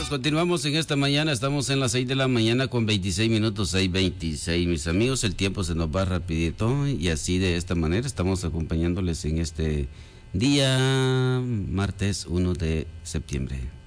continuamos en esta mañana. Estamos en las 6 de la mañana con 26 minutos, 6:26. Mis amigos, el tiempo se nos va rapidito y así de esta manera estamos acompañándoles en este día, martes 1 de septiembre.